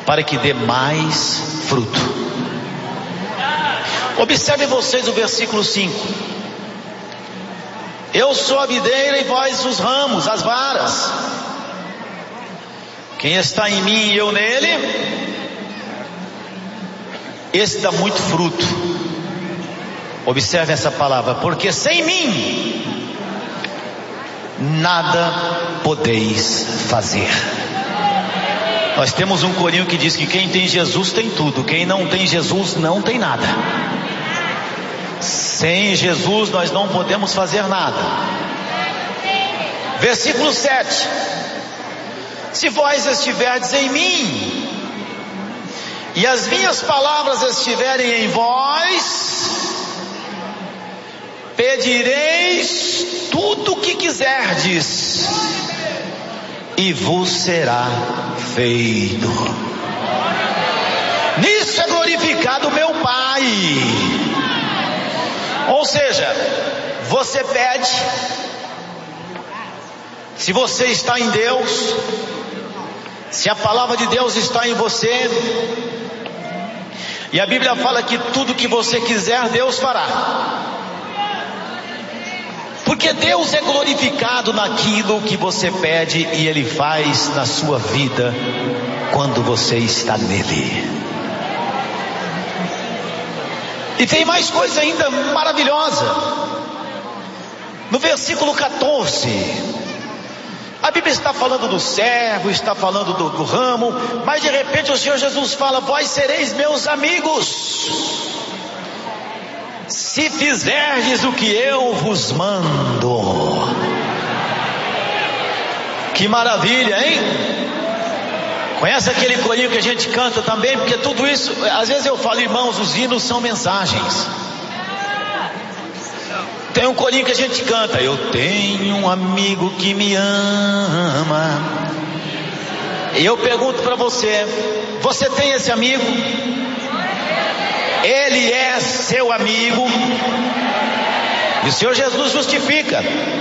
para que dê mais fruto. Observem vocês o versículo 5. Eu sou a videira e vós os ramos, as varas. Quem está em mim e eu nele, esse dá muito fruto. Observe essa palavra: porque sem mim nada podeis fazer. Nós temos um corinho que diz que quem tem Jesus tem tudo, quem não tem Jesus não tem nada. Sem Jesus nós não podemos fazer nada. Versículo 7. Se vós estiverdes em mim e as minhas palavras estiverem em vós, pedireis tudo o que quiserdes e vos será feito. Nisso é glorificado meu Pai. Ou seja, você pede, se você está em Deus, se a palavra de Deus está em você, e a Bíblia fala que tudo que você quiser Deus fará, porque Deus é glorificado naquilo que você pede e Ele faz na sua vida quando você está nele. E tem mais coisa ainda maravilhosa. No versículo 14, a Bíblia está falando do servo, está falando do ramo, mas de repente o Senhor Jesus fala: vós sereis meus amigos, se fizerdes o que eu vos mando. Que maravilha, hein? Conhece aquele corinho que a gente canta também? Porque tudo isso, às vezes eu falo, irmãos, os hinos são mensagens. Tem um corinho que a gente canta: eu tenho um amigo que me ama. E eu pergunto para você: você tem esse amigo? Ele é seu amigo? E o Senhor Jesus justifica: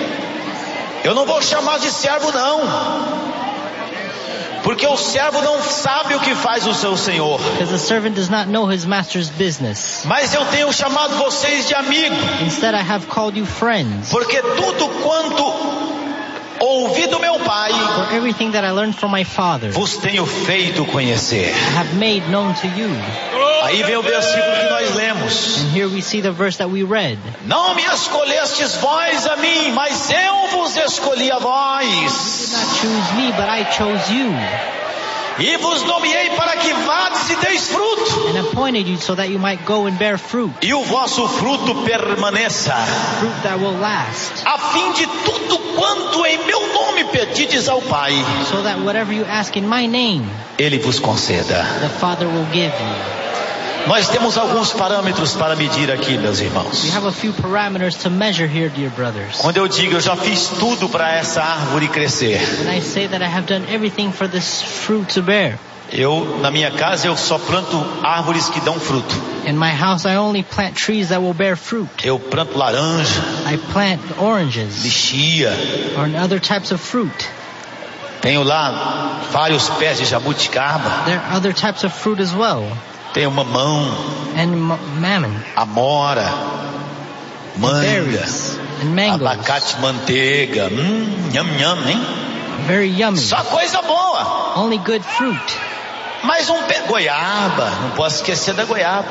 eu não vou chamar de servo não, porque o servo não sabe o que faz o seu senhor. Because the servant does not know his master's business. Mas eu tenho chamado vocês de amigo. Instead, I have called you friends. Porque tudo quanto ouvi do meu Pai, For everything that I learned from my Father, vos tenho feito conhecer. I have made known to you. Aí vem o versículo que nós lemos: And here we see the verse that we read. não me escolhestes vós a mim, mas eu vos escolhi a You did vós, not choose me, but I chose you, e vos nomeei para que vades e deis fruto, and appointed you so that you might go and bear fruit, e o vosso fruto permaneça, fruit that will last, a fim de tudo quanto em meu nome pedides ao Pai, so that whatever you ask in my name, Ele vos conceda. the Father will give you. Nós temos alguns parâmetros para medir aqui, meus irmãos. We have a few parameters to measure here, dear brothers. Quando eu digo eu já fiz tudo para essa árvore crescer, When I say that I have done everything for this fruit to bear, na minha casa eu só planto árvores que dão fruto. in my house I only plant trees that will bear fruit. Eu planto laranja, I plant oranges lixia, or other types of fruit. tenho lá vários pés de jabuticaba, There are other types of fruit as well. tenho mamão, And mammon, amora, manga, berries, and mangoes. abacate, manteiga, nham nham, hein? Very yummy. Só coisa boa. Only good fruit. Mais um pé, goiaba, não posso esquecer da goiaba.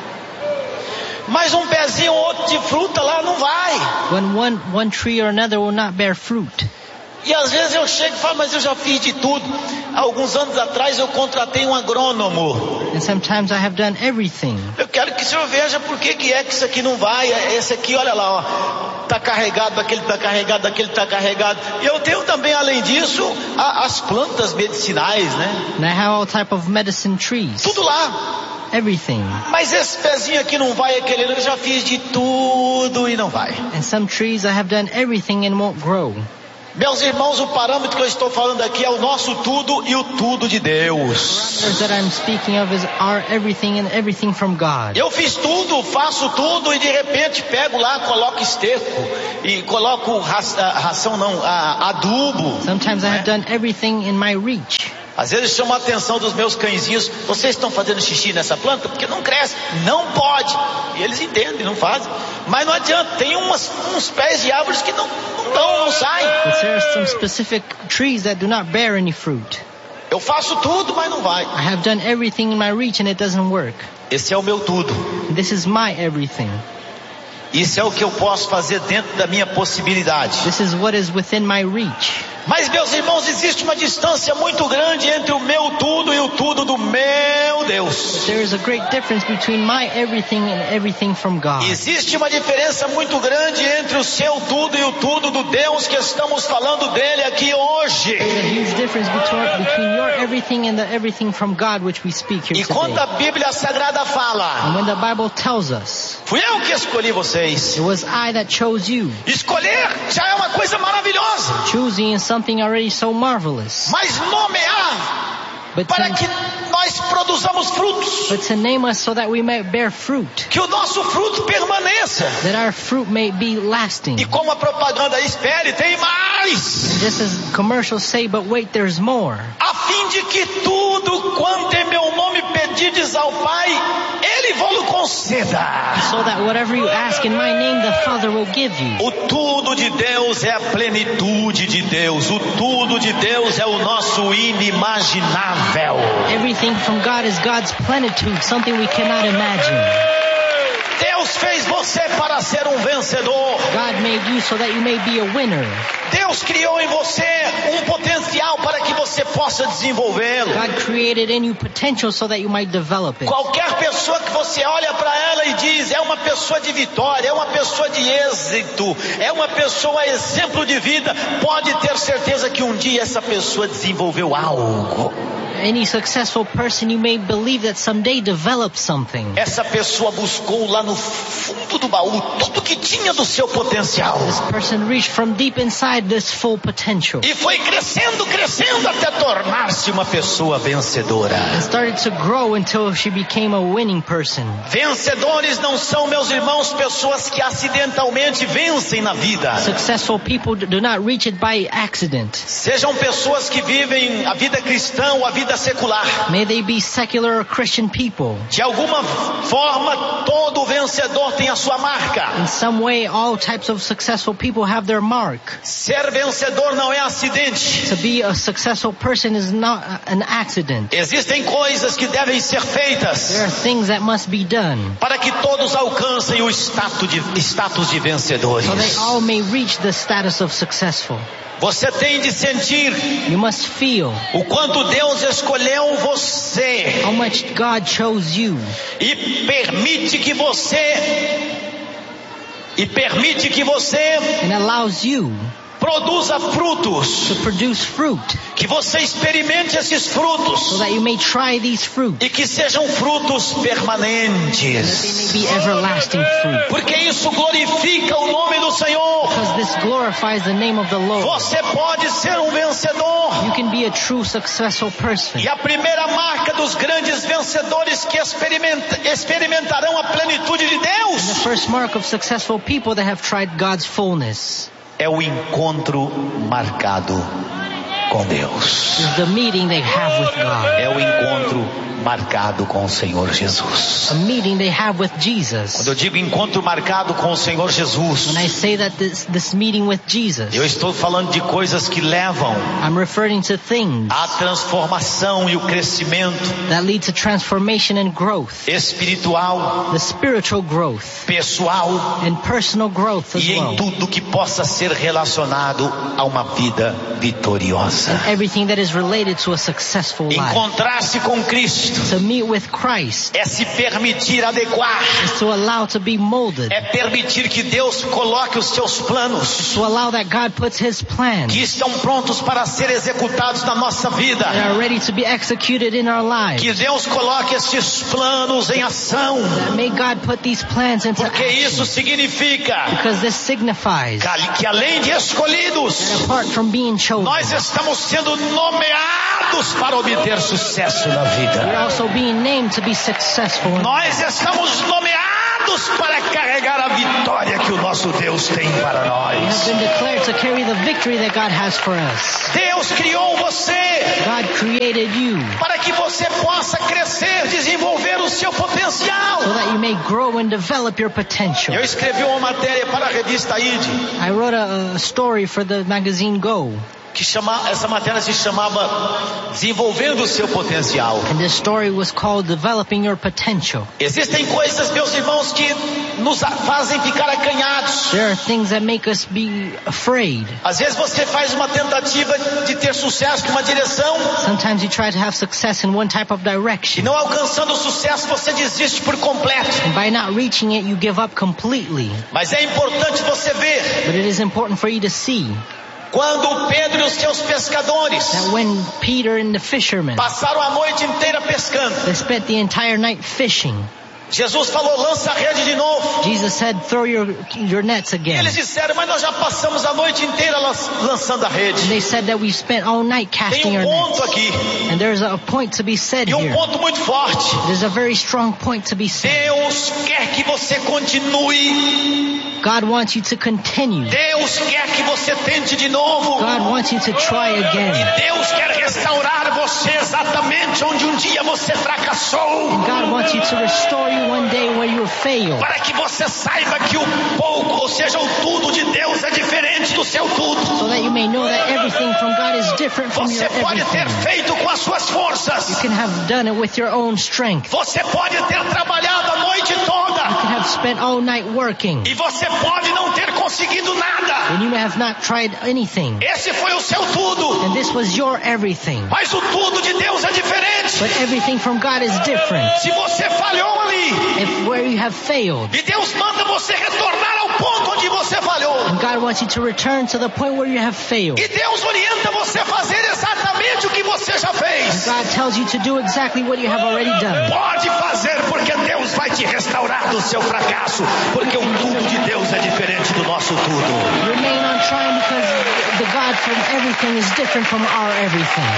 Mais um pezinho ou outro de fruta lá não vai. When one tree or another will not bear fruit. E às vezes eu chego e falo, mas eu já fiz de tudo. Há alguns anos atrás eu contratei um agrônomo. And sometimes I have done everything. Eu quero que o senhor veja por que é que isso aqui não vai. Esse aqui, olha lá, ó, tá carregado, aquele tá carregado, aquele tá carregado. E eu tenho também, além disso, as plantas medicinais, né? And I have all type of medicine trees. Tudo lá. Everything. Mas esse pezinho aqui não vai, aquele eu já fiz de tudo e não vai. And some trees I have done everything and won't grow. Meus irmãos, o parâmetro que eu estou falando aqui é o nosso tudo e o tudo de Deus. Parameters that I'm speaking of are everything and everything from God. Eu fiz tudo, faço tudo e de repente pego lá, coloco esterco e coloco ração não, adubo. Sometimes I have done everything in my reach. Às vezes chama a atenção dos meus cãezinhos: vocês estão fazendo xixi nessa planta? Porque não cresce, não pode. E eles entendem, não fazem. Mas não adianta, tem uns pés de árvores que não saem. But there are some specific trees that do not bear any fruit. Eu faço tudo, mas não vai. I have done everything in my reach and it doesn't work. Esse é o meu tudo. This is my everything. Isso é o que eu posso fazer dentro da minha possibilidade. This is what is within my reach. Mas, meus irmãos, existe uma distância muito grande entre o meu tudo e o tudo do meu Deus. There is a great difference between my everything and everything from God. Existe uma diferença muito grande entre o seu tudo e o tudo do Deus que estamos falando dele aqui hoje. There's a huge difference between your everything and the everything from God which we speak here E quando a today. Bíblia Sagrada And fala: when the Bible tells us, fui eu que escolhi vocês. it was I that chose you. Escolher já é uma coisa maravilhosa. Choosing is something already so marvelous. Mas nomear But para que nós produzamos frutos, to name us so that we may bear fruit, que o nosso fruto permaneça. that our fruit may be lasting. E como a propaganda espere, tem mais. Just as commercials say, but wait, there's more. A fim de que tudo quanto em meu nome pedides ao Pai, Ele vos conceda. So that whatever you ask in my name, the Father will give you. O tudo de Deus é a plenitude de Deus. O tudo de Deus é o nosso inimaginável. Everything from God is God's plenitude, something we cannot imagine. Deus fez você para ser um vencedor. God made you so that you may be a winner. Deus criou em você potencial para que você possa desenvolvê-lo. God created in you potential so that you might develop it. Qualquer pessoa que você olha para ela e diz: é uma pessoa de vitória, é uma pessoa de êxito, é uma pessoa exemplo de vida, pode ter certeza que um dia essa pessoa desenvolveu algo. Any successful person, you may believe that someday developed something. Essa pessoa buscou lá no fundo do baú tudo que tinha do seu potencial. This person reached from deep inside this full potential. E foi crescendo até tornar-se uma pessoa vencedora. And started to grow until she became a winning person. Vencedores não são, meus irmãos, pessoas que acidentalmente vencem na vida. Successful people do not reach it by accident. Sejam pessoas que vivem a vida cristã ou a vida secular. May they be secular or Christian people. De alguma forma, todo vencedor tem a sua marca. In some way, all types of successful people have their mark. Ser vencedor não é acidente. To be a successful person is not an accident. Existem coisas que devem ser feitas There are things that must be done para que todos alcancem o status de vencedores. so they all may reach the status of successful. Você tem de sentir You must feel o quanto Deus escolheu você how much God chose you e permite que você and allows you produza frutos, to produce fruit que você experimente esses so frutos that you may try these fruit, e que sejam frutos that they permanentes, may be everlasting fruit. porque isso glorifica o nome do Senhor. Because this glorifies the name of the Lord. Você pode ser um vencedor. You can be a true successful person. E a primeira marca dos grandes vencedores que experimentarão a plenitude de The Deus first mark of successful people that have tried God's fullness é o encontro marcado com Deus. is the meeting they have with God. É o encontro marcado com o Senhor Jesus. A meeting they have with Quando Jesus. eu digo encontro marcado com o Senhor Jesus, When I say that this meeting with Jesus, eu estou falando de coisas que levam I'm referring to things à transformação e o crescimento that lead to transformation and growth, espiritual, the spiritual growth pessoal and personal growth as e em well. tudo que possa ser relacionado a uma vida vitoriosa. Everything that is related to a successful life. Encontrar-se com Cristo To meet with Christ é se permitir adequar, is to allow to be molded, é permitir que Deus coloque os seus planos to allow that God puts His plans que estão prontos para ser executados na nossa vida. that are ready to be executed in our lives. Que Deus coloque esses planos em ação, That may God put these plans into porque isso action, significa because this signifies que além de escolhidos, that apart from being chosen, nós estamos sendo nomeados para obter sucesso na we're vida. also being named to be successful. Nós estamos nomeados chamados para carregar a vitória que o nosso Deus tem para You have nós. been declared to carry the victory that God has for us. Deus criou você God created you para que você possa crescer, desenvolver o seu potencial. so that you may grow and develop your potential. Eu escrevi uma matéria para a revista ID, I wrote a story for the magazine Go, essa matéria se chamava Desenvolvendo o seu potencial. and this story was called Developing Your Potential. Existem coisas, meus irmãos, que nos fazem ficar acanhados. There are things that make us be afraid. Às vezes você faz uma tentativa de ter sucesso em uma direção Sometimes you try to have success in one type of e direction, não alcançando o sucesso você desiste por completo. and by not reaching it, you give up completely. Mas é importante você ver But it is important for you to see quando Pedro e os seus pescadores that when Peter and the fishermen, passaram a noite inteira pescando, they spent the entire night fishing, Jesus falou, lança a rede de novo. Jesus said, throw your nets again. Eles disseram, mas nós já passamos a noite inteira lançando a rede. They said that we spent all night casting Tem our ponto nets. aqui, And there's a point to be said e here. ponto muito forte. There's a very strong point to be said. Deus quer que você continue. God wants you to continue. Deus quer que você tente de novo. God wants you to try again. E Deus quer restaurar você exatamente onde um dia você fracassou. God wants you to restore you one day where you failed, Para que você saiba que o pouco, ou seja, o tudo de Deus é diferente do seu tudo. so that you may know that everything from God is different from your Você pode ter everything. feito com as suas forças. You can have done it with your own strength. Você pode ter trabalhado a noite toda. You can have spent all night working, E você pode não ter conseguido nada. and you may have not tried anything. Esse foi o seu tudo. And this was your everything. Mas o tudo de Deus é diferente. But everything from God is different. Se você falhou ali, If where you have failed, e Deus manda você retornar ao ponto onde você falhou. and God wants you to return to the point where you have failed. E Deus orienta você a fazer exatamente o que você já fez. God tells you to do exactly what you have already done. Pode fazer, porque Deus vai te restaurar do seu fracasso. Porque o tudo de Deus é diferente do nosso tudo. Remain on trying because the God from everything is different from our everything.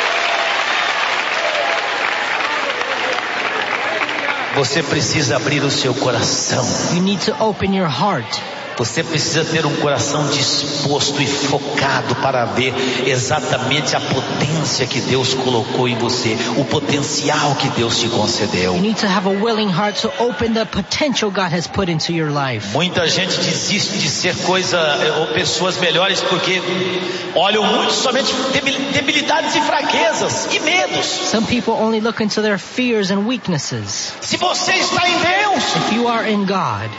Você precisa abrir o seu coração. You need to open your heart. Você precisa ter um coração disposto e focado para ver exatamente a potência que Deus colocou em você, o potencial que Deus te concedeu. You need to have a willing heart to open the potential God has put into your life. Muita gente desiste de ser ou pessoas melhores porque olham muito somente debilidades e fraquezas e medos. Some people only look into their fears and weaknesses. Se você está em Deus, If you are in God,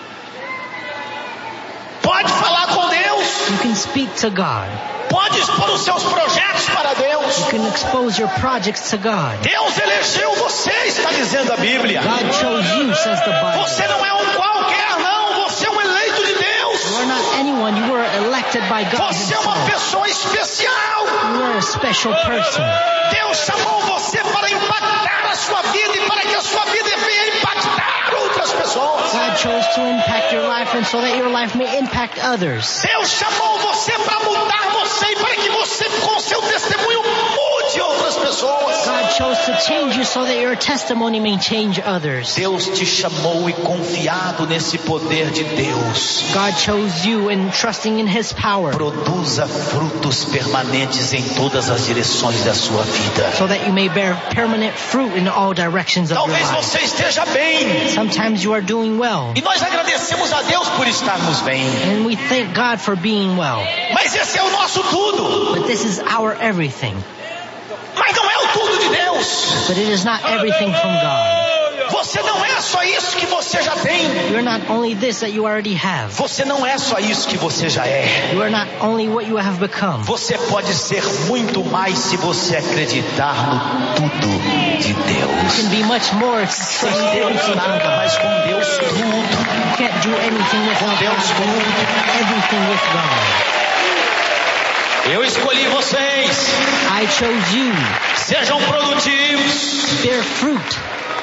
pode falar com Deus, you can speak to God. pode expor os seus projetos para Deus. You can expose your projects to God. Deus elegeu você, está dizendo a Bíblia. God chose you, says the Bible. Você não é um qualquer, não. Você é um eleito de Deus. You are not anyone. You were elected by God Você é uma himself. pessoa especial. You are a special person. Deus chamou você para impactar a sua vida e para que a sua vida venha impactar outras pessoas. God chose to impact your life and so that your life may impact others. Deus chamou você para mudar você e para que você, com seu testemunho, mude outras pessoas. God chose to change you so that your testimony may change others. Deus te chamou e confiado nesse poder de Deus. God chose you and trusting in His power Produza frutos permanentes em todas as direções da sua vida. so that you may bear permanent fruit in all directions of your Talvez life. você esteja bem. Sometimes you are doing well, E nós agradecemos a Deus por estarmos bem. and we thank God for being well. Mas esse é o nosso tudo. But this is our everything. Mas não é o tudo de Deus. But it is not everything from God. Você não é só isso que você já tem. You're not only this that you already have. Você não é só isso que você já é. You are not only what you have become. Você pode ser muito mais se você acreditar no tudo de You Deus. can be much more if you Sem trust Deus everything from nada, God. mas com Deus tudo. You can't do anything without Deus God. tudo. Everything with God. Eu escolhi vocês. I chose you. Sejam produtivos. Bear fruit.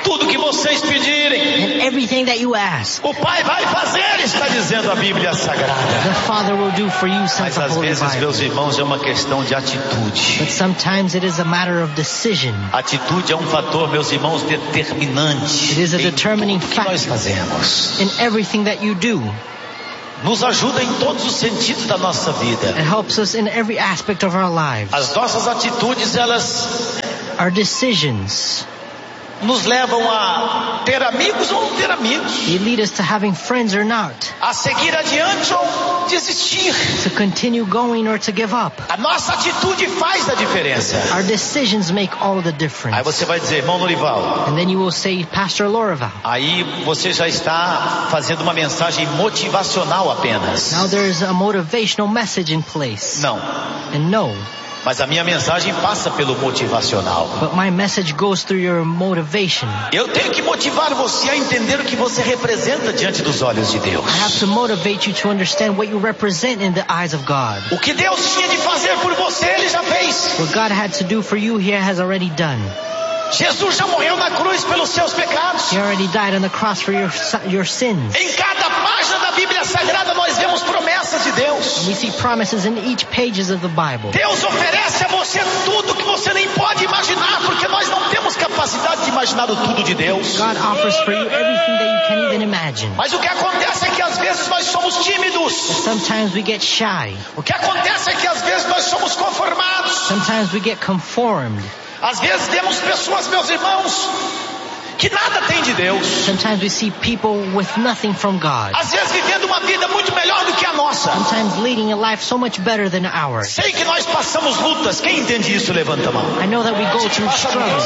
Tudo que vocês pedirem, and everything that you ask, o Pai vai fazer, está dizendo a Bíblia Sagrada. the Father will do for you, says Mas the às Holy vezes, Bible. meus irmãos, é uma questão de atitude. But sometimes it is a matter of decision. Atitude é um fator, meus irmãos, determinante It is a em determining tudo que nós factor fazemos. in everything that you do. Nos ajuda em todos os sentidos da nossa vida. It helps us in every aspect of our lives. As nossas atitudes, elas Our decisions, nos levam a ter amigos ou não ter amigos, they lead us to having friends or not, a seguir adiante ou desistir. to continue going or to give up. A nossa atitude faz a diferença. Our decisions make all the Aí difference. você vai dizer, irmão Norival, And then you will say, Pastor Lorival, aí você já está fazendo uma mensagem motivacional apenas. now there's a motivational message in place. Não, And no, mas a minha mensagem passa pelo motivacional. but my message goes through your motivation. Eu tenho que motivar você a entender o que você representa diante dos olhos de Deus. I have to motivate you to understand what you represent in the eyes of God. O que Deus tinha de fazer por você, Ele já fez. What God had to do for you, He has already done. Jesus já morreu na cruz pelos seus pecados. He already died on the cross for your sins. Em cada página da Bíblia Sagrada nós vemos promessas de Deus. We see promises in each pages of the Bible. Deus oferece a você tudo que você nem pode imaginar, porque nós não temos capacidade de imaginar o tudo de Deus. God offers for you everything that you can't even imagine. Mas o que acontece é que às vezes nós somos tímidos. Sometimes we get shy. O que acontece é que às vezes nós somos conformados. Sometimes we get conformed. Às vezes temos pessoas, meus irmãos, que nada tem de Deus. Sometimes we see people with nothing from God. Às vezes vivendo uma vida muito melhor do que a nossa. Sometimes leading a life so much better than ours. Sei que nós passamos lutas. Quem entende isso, levanta a mão. I know that we go through struggles.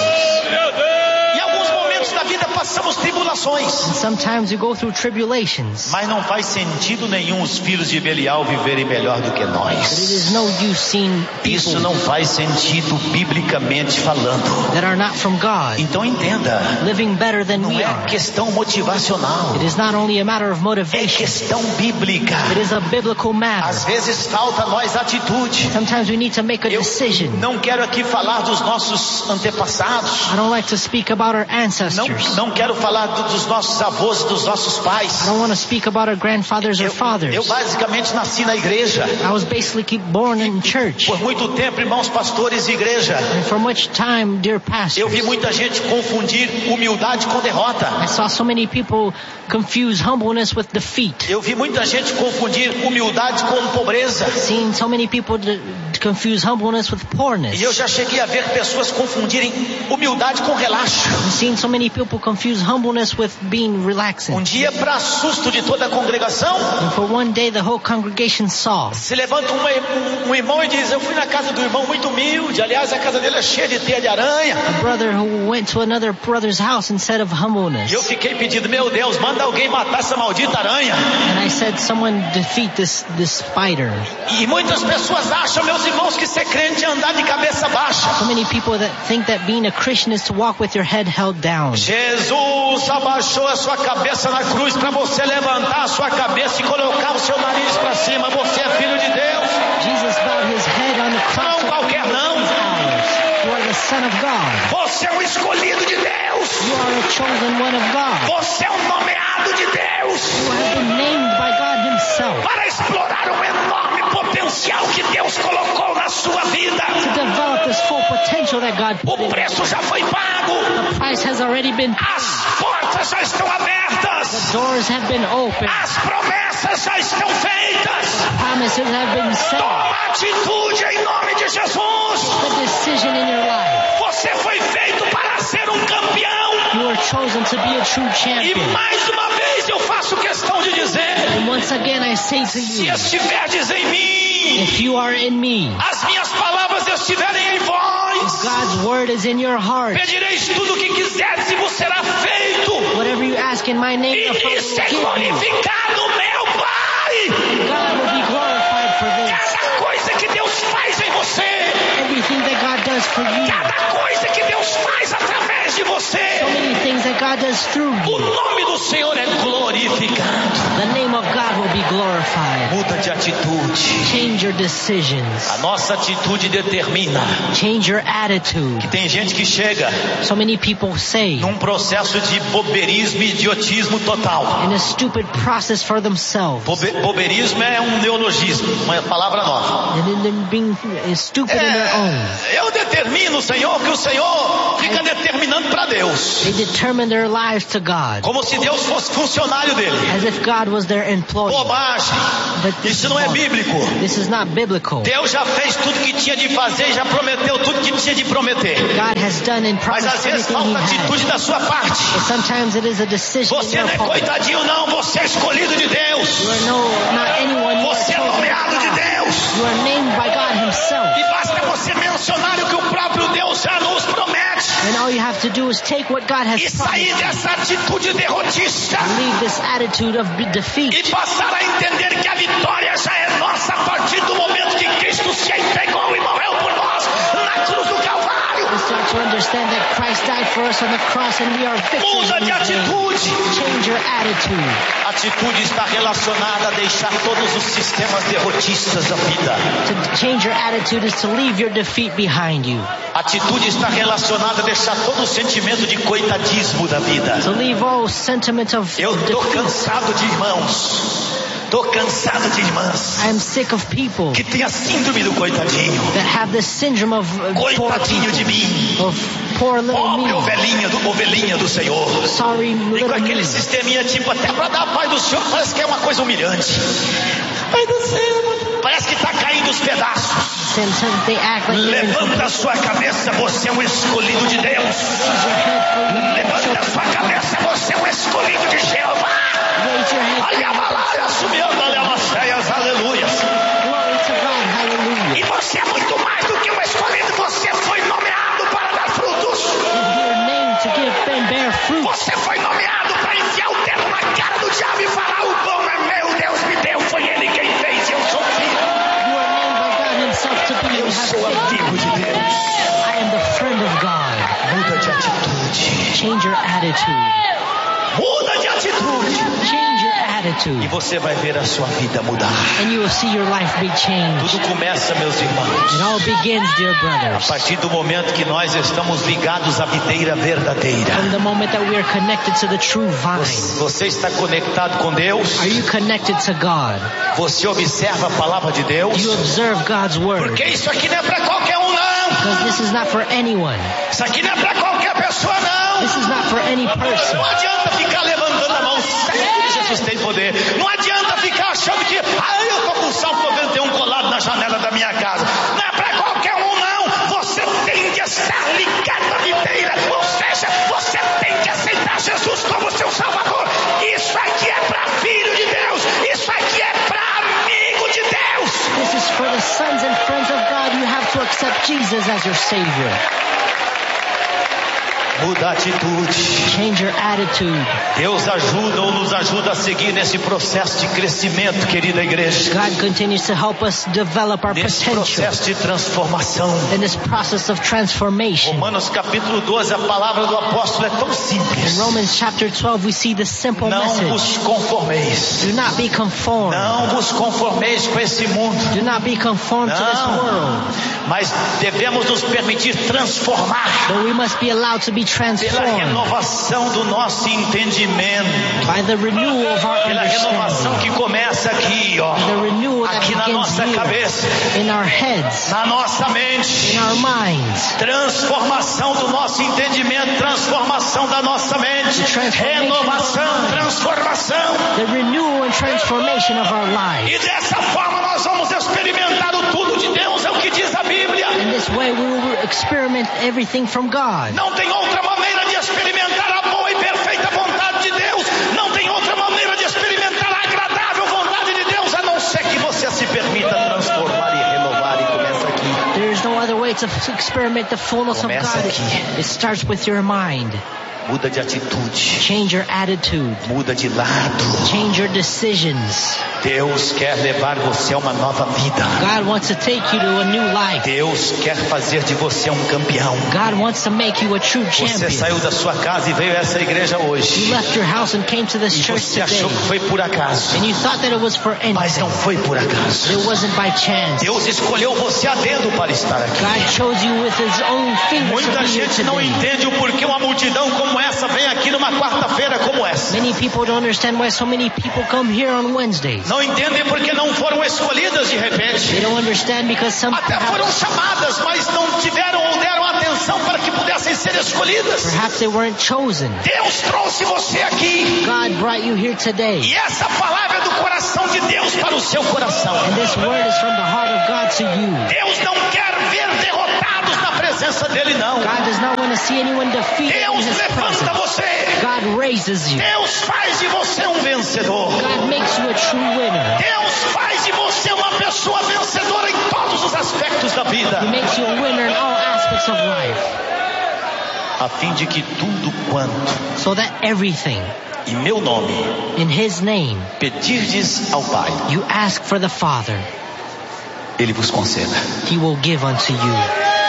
Em alguns momentos da vida passamos tribulações. And sometimes we go through tribulations. Mas não faz sentido nenhum os filhos de Belial viverem melhor do que But it nós. is no use seeing Isso people não faz sentido biblicamente falando. that are not from God Então entenda, living better than não we é are. questão motivacional, It is not only a matter of é motivation. questão bíblica. It is a biblical Às matter. vezes falta a nós atitude. Sometimes we need to make a Eu decision. não quero aqui falar dos nossos antepassados. I don't like to speak about our ancestors. Não quero falar dos nossos avós e dos nossos pais. I don't want to speak about our grandfathers or Eu fathers. basicamente nasci na igreja. I was basically born in church. Por muito tempo, irmãos pastores e igreja, And for much time, dear eu vi pastors, muita gente confundir humildade com derrota. I saw so many people confuse humbleness with defeat. Eu vi muita gente confundir humildade com pobreza. Seen so many people confuse humbleness with poorness. E eu já cheguei a ver pessoas confundirem humildade com relaxo. I've seen so many people confuse humbleness with being relaxing. Dia, para susto de toda a congregação, And for one day, the whole congregation saw. se levanta um irmão e diz: eu fui na casa do irmão muito humilde. Aliás, a casa dele é cheia de teia de aranha. A brother who went to another brother's house instead of humbleness. E eu fiquei pedindo: meu Deus, manda alguém matar essa maldita aranha. And I said, someone defeat this spider. E muitas pessoas acham, meus irmãos, que ser crente é andar de cabeça baixa. So many people that think that being a Christian is to walk with your head held down. Jesus abaixou a sua cabeça na cruz para você levantar a sua cabeça e colocar o seu nariz para cima. Você é filho de Deus. Jesus bowed his head on the cross. Não qualquer não. You are the Son of God. Você é um escolhido de Deus. You are a chosen one of God. Você é um nomeado de Deus. You have been named by God himself Para explorar o enorme potencial que Deus colocou na sua vida. to develop this full potential that God put O in. preço já foi pago. The price has already been paid. As portas já estão abertas. The doors have been opened. As promessas já estão feitas. Promises have been said. Toma atitude em nome de Jesus. The decision in your life. Você foi feito para ser um campeão. You are chosen to be a true E champion. mais uma vez eu faço questão de dizer: And once again I say to se you, estiverdes em mim, if you are in me, as minhas palavras estiverem em vós, God's word is in your heart. pedireis tudo o que quiseres e vos será feito. Whatever you ask in my name, E the Father isso é will give you. glorificado, meu Pai. God will be glorified for this. Cada coisa que Deus faz em você, Everything that God does for you, cada coisa que Deus faz através de você. So many things that God does through O you. nome do Senhor é glorificado. The name of God will be glorified. Muda de atitude. Change your decisions. A nossa atitude determina. Change your attitude. Tem gente que chega So many people say num processo de boberismo e idiotismo total. in a stupid process for themselves. Boberismo é um neologismo, uma palavra nova. And then they're being stupid in their own. Eu determino, Senhor, que o Senhor fica determinando para Deus. They determine their lives to God. Como se Deus fosse funcionário dele. As if God was their employee. Bobagem. But this Isso não é bíblico. This is not biblical. Deus já fez tudo que tinha de fazer, já prometeu tudo que tinha de prometer. God has done and Mas promised às vezes everything falta He atitude has. da sua parte. But sometimes it is a decision in Você your não é part. coitadinho não, você é escolhido de Deus. You are not anyone. You are Você é chosen by nomeado de God. Deus. You are named by God Himself. E basta você mencionar o que o próprio Deus já nos promete. And all you have to do is take what God has E sair promised dessa atitude derrotista. and leave this attitude of defeat. E passar a entender que a vitória já é nossa a partir do momento que Cristo se entregou e morreu por nós na cruz do Calvário. We start to understand that Christ died for us on the cross and we are victors Muda in de His name. atitude. Change your attitude. Atitude está relacionada a deixar todos os sistemas derrotistas da vida. To change your attitude is to leave your defeat behind you. Atitude está relacionada a deixar todo o sentimento de coitadismo da vida. To leave all sentiment of Eu estou defeat. cansado de irmãos. Estou cansado de irmãs I am sick of people que têm a síndrome do coitadinho. that have this syndrome of poor Coitadinho de people, mim. of poor little Pobre me, ovelhinha do Senhor. sorry E com little aquele me. sisteminha tipo, até para dar a paz do Senhor, parece que é uma coisa humilhante. Pai do céu, parece que está caindo os pedaços. Sometimes they act like they're in Levanta a sua cabeça, você é um escolhido de Deus. Levanta a sua cabeça, você é um escolhido de Jeová. Raise your head. Olha a balada, assumindo, olha as cheias, aleluias. Glory to God. Hallelujah. E você é muito mais do que um escolhido, você foi nomeado para dar frutos. Your name to give and bear fruit. Você foi nomeado para enfiar o dedo na cara do diabo e falar: o bom é meu, Deus me deu, foi Ele quem fez, eu sou filho. You are named by God Himself to be. Eu You have sou amigo de Deus. I am the friend of God. Muda de atitude. Change your attitude. Muda de atitude. Change your E attitude. você vai ver a sua vida mudar. And you will see your life be changed. Tudo começa, meus irmãos, It all begins, dear a brothers, partir do momento que nós estamos ligados à videira verdadeira. from the moment that we are connected to the true vine. Você está conectado com Deus? Are you connected to God? Você observa a palavra de Do Deus? you observe God's word? Porque isso aqui não é para qualquer um, não. Because this is not for anyone. Isso aqui não é para qualquer pessoa, não. This is not for any person. Não adianta ficar levantando a mão, sempre Jesus tem poder. Não adianta ficar achando que, eu tô com Salmo 91 colado na janela da minha casa. Não é para qualquer um, não. Você tem que estar ligado à videira. Ou seja, você tem que aceitar Jesus como seu Salvador. Isso aqui é para filho de Deus. Isso aqui é para amigo de Deus. This is for the sons and friends of God. You have to accept Jesus as your Savior. Muda a atitude. Change your attitude. Deus ajuda ou nos ajuda a seguir nesse processo de crescimento, querida igreja. God continues to help us develop our Nesse potential processo de transformação. in this process of transformation. Romanos capítulo 12, a palavra do apóstolo é tão In simples. Romans chapter 12, we see the simple Não message. vos conformeis. Do not be conformed. Não vos conformeis com esse mundo. Do not be conformed to this Não. world. Mas devemos nos permitir transformar But we must be allowed to be pela transformed renovação do nosso entendimento. by the renewal of our Pela renovação understanding. que começa aqui, ó. The renewal that Aqui na begins nossa here, cabeça, in our heads, na nossa mente. in our minds. Transformação do nosso entendimento, transformação da nossa mente, renovação, transformação. The renewal and transformation of our lives. E dessa forma nós vamos experimentar o tudo de Deus, é o que diz a Bíblia. In this way we will experiment everything from God. Não tem outra maneira de experimentar a boa e perfeita vontade de Deus. Não tem outra maneira de experimentar a agradável vontade de Deus, a não ser que você se permita transformar e renovar. E começa aqui. There is no other way to experiment the fullness of Começa God. aqui. It starts with your mind. Muda de atitude. Change your attitude. Muda de lado. Change your decisions. Deus quer levar você a uma nova vida. God wants to take you to a new life. Deus quer fazer de você um campeão. God wants to make you a true Você champion. saiu da sua casa e veio a essa igreja You hoje. left your house and came to this E church você today. achou que foi por acaso. And you thought that it was for Mas não anything. foi por acaso. It wasn't by chance. Deus escolheu você a dedo para estar aqui. God chose you with His own fingers to Muita be here gente não today. entende o porquê uma multidão como essa vem aqui numa quarta-feira como essa. Many people don't understand why so many people come here on Wednesdays. Não entendem porque não foram escolhidas de They repente. don't understand because some Até foram chamadas, mas não tiveram ou deram atenção para que pudessem ser escolhidas. perhaps they weren't chosen. Deus trouxe você aqui. God brought you here today. E essa palavra é do coração de Deus para o seu coração. And this word is from the heart of God to you. Deus não quer ver derrotados na presença dele, não. God does not want to see anyone defeated in Deus His levanta presence. você. God raises you. Deus faz de você um vencedor. God makes you a true winner. Deus faz de você uma pessoa vencedora em todos os aspectos da vida. He makes you a winner in all aspects of life. A fim de que tudo quanto So that everything em meu nome in His name pedirdes ao Pai, you ask for the Father, Ele vos conceda. He will give unto you.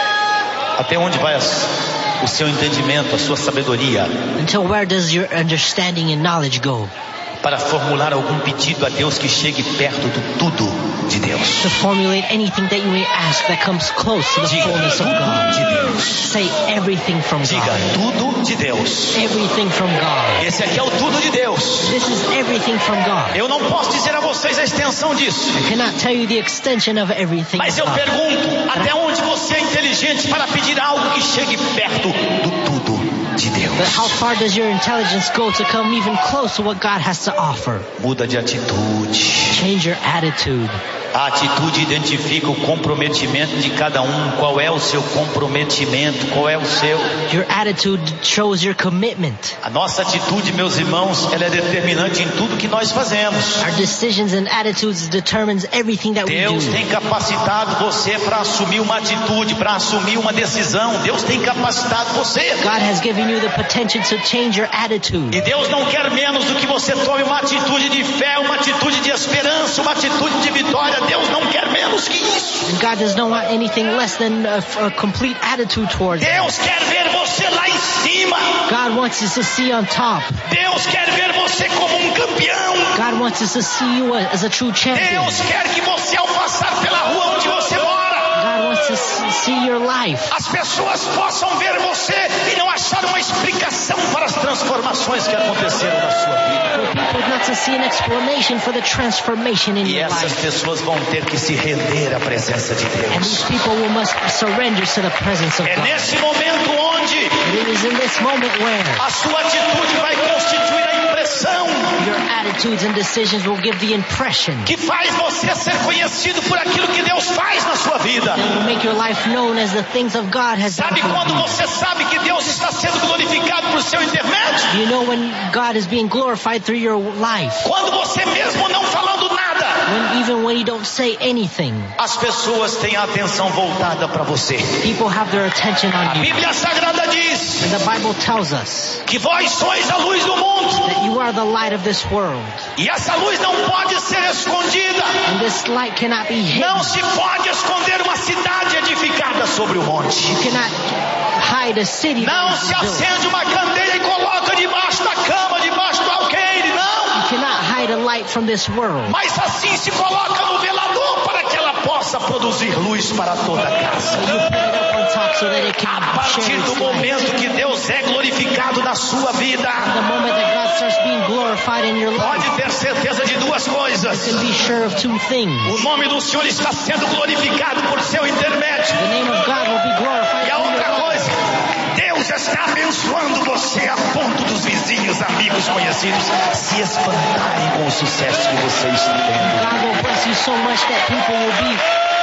Até onde vai o seu entendimento, a sua sabedoria Until where does your understanding and knowledge go? para formular algum pedido a Deus que chegue perto do tudo de Deus? To formulate anything that you may ask that comes close to the Diga fullness of tudo God. de Deus. Say everything from Diga God. tudo de Deus. Everything from God. Esse aqui é o tudo de Deus. This is everything from God. Eu não posso dizer a vocês a extensão disso, I cannot tell you the extension of everything. mas eu of God. pergunto, até onde você é inteligente para pedir algo que chegue perto do tudo de Deus? But how far does your intelligence go to come even close to what God has to offer? Muda de atitude. Change your attitude. A atitude identifica o comprometimento de cada um. Qual é o seu comprometimento? Qual é o seu? Your attitude shows your commitment. A nossa atitude, meus irmãos, ela é determinante em tudo que nós fazemos. Our decisions and attitudes determines everything that we Deus do. tem capacitado você para assumir uma atitude, para assumir uma decisão. Deus tem capacitado você. God has given you the potential to change your attitude. E Deus não quer menos do que você tome uma atitude de fé, uma atitude de esperança, uma atitude de vitória. Deus não quer menos que isso. And God does not want anything less than a complete attitude towards it. Deus quer ver você lá em cima. God wants us to see on top. Deus quer ver você como um campeão. God wants us to see you as a true champion. Deus quer que você, ao passar pela rua onde você mora, God wants to see your life. as pessoas possam ver você e não achar uma explicação para as transformações que aconteceram na sua vida. For people not to see an explanation for the transformation in E your essas life. pessoas vão ter que se render à presença de And these Deus. people must surrender to the presence of É God. nesse momento onde And it is in this moment where a sua atitude vai constituir a impressão your attitudes and decisions will give the impression que faz você ser conhecido por aquilo que Deus faz na sua vida. that will make your life known as the things of God has done Sabe for quando you. você sabe que Deus está sendo glorificado por seu intermédio? You know when God is being glorified through your life. Quando você mesmo não falando nada, Even when you don't say anything, as pessoas têm a atenção voltada para você. people have their attention A on you. Bíblia Sagrada diz And the Bible tells us que vós sois a luz do mundo. that you are the light of this world. E essa luz não pode ser escondida. And this light cannot be hidden. Não se pode esconder uma cidade edificada sobre o monte. You cannot hide a city Não that se is built. acende uma candeia e coloca debaixo da cama, debaixo do alqueire, não. You cannot hide a light from this world. Mas assim se coloca no velador para que ela possa produzir luz para toda a casa. You put it up on top so that it A can partir share do its light. momento que Deus é glorificado na sua vida, The moment that God starts being glorified in your life, pode ter certeza de duas coisas. you can be sure of two things. O nome do Senhor está sendo glorificado por seu intermédio. The name of God will be glorified E a through your outra life. coisa, Deus está abençoando você a ponto dos vizinhos, amigos, conhecidos se espantarem com o sucesso que você está tendo. God will bless you so much that people will be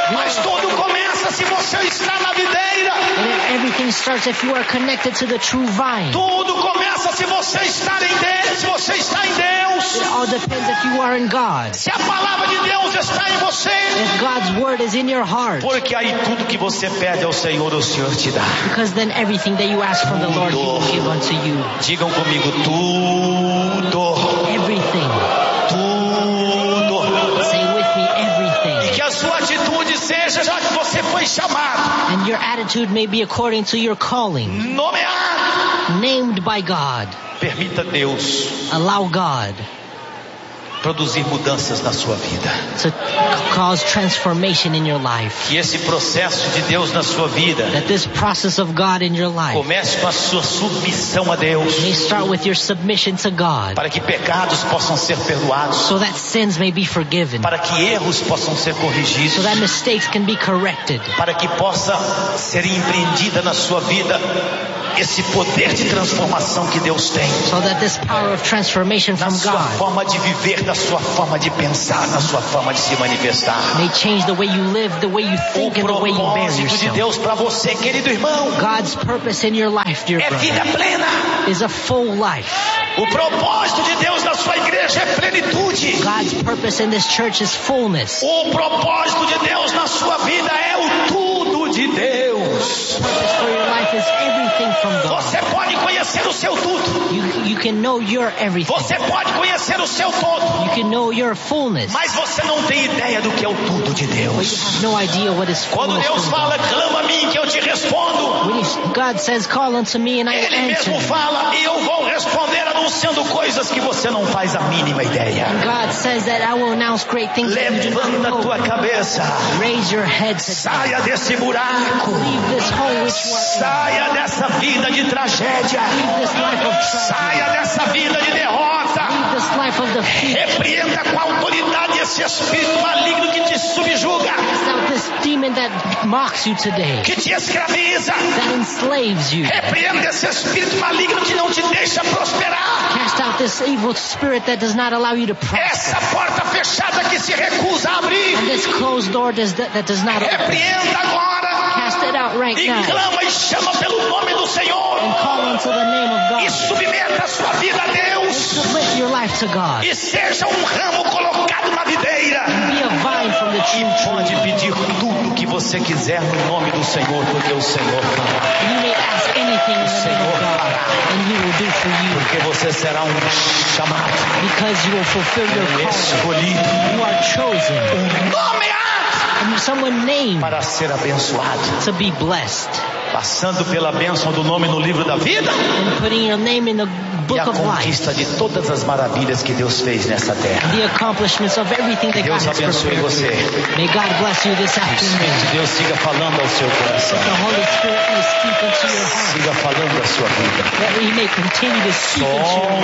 Mas tudo começa se você está na videira. And everything starts if you are connected to the true vine. Tudo começa se você está em Deus. Se você está em Deus. It all depends if you are in God. Se a palavra de Deus está em você. If God's word is in your heart. Porque aí tudo que você pede ao Senhor, o Senhor te dá. Because then everything that you ask from the Lord, He will give unto you. Digam comigo, tudo. Everything. Tudo. Say with me, everything. E que a sua atitude seja, já que você foi chamado. And your attitude may be according to your calling. Nomeado. Named by God. Permita Deus Allow God produzir mudanças na sua vida. to cause transformation in your life. Que esse processo de Deus na sua vida That this process of God in your life comece com a sua submissão a Deus, may start with your submission to God, para que pecados possam ser perdoados, so that sins may be forgiven, para que erros possam ser corrigidos, so that mistakes can be corrected, para que possa ser empreendida na sua vida esse poder de transformação que Deus tem, so that this power of transformation na from sua God forma de viver, na sua forma de pensar, na sua forma de se manifestar. may change the way you live, the way you O think, and the way you bear propósito de yourself. Deus para você, querido irmão, God's purpose in your life, dear é vida brother, plena. is a full life. O propósito de Deus na sua igreja é plenitude. God's purpose in this church is fullness. O propósito de Deus na sua vida é o tudo de Deus. Purpose for your life is everything from God. Você pode conhecer o seu tudo. You can know your everything. Você pode conhecer o seu todo. You can know your fullness. Mas você não tem ideia do que é o tudo de But you Deus. have no idea what is Quando fullness Deus from fala, God. clama a mim que eu te respondo. When God says, call unto me and I will Ele answer mesmo you. fala e eu vou responder anunciando coisas que você não faz a mínima ideia. God says that I will announce great things that you do not Levanta a know. tua cabeça. Raise your head today. Saia desse buraco. Leave this hole which you are Saia dessa vida de tragédia. in. Leave this life of tragedy. Saia dessa vida de derrota. Leave this life of defeat. Repreenda com autoridade esse espírito maligno que te subjuga, Cast out this demon that mocks you today, que te escraviza. that enslaves you. Repreenda esse espírito maligno que não te deixa prosperar. Cast out this evil spirit that does not allow you to prosper. Essa porta fechada que se recusa a abrir. And this closed door that does not open. Repreenda agora. Cast it out right E now. clama e chama pelo nome do Senhor. And call unto the name of E God. submeta a sua vida a And Deus. submit your life to God. E seja um ramo colocado na videira. Be a vine from the E true pode tree. pedir tudo que você quiser no nome do Senhor, porque o Senhor fará. You may ask anything in the name of God, and He will do for you. Porque você será um chamado, Because you will fulfill your calling. escolhido, You are chosen. nomeado And someone named para ser abençoado. to be blessed. Passando pela bênção do nome no livro da vida And putting your name in the e book a of life. conquista de todas as maravilhas que Deus fez nessa terra. The accomplishments of everything that God Deus has abençoe prepared for você. you. May God bless you this O Espírito afternoon. de Deus siga falando ao seu coração. The Holy Spirit may speak into your heart. Siga falando à sua vida. That He may continue to speak into your Só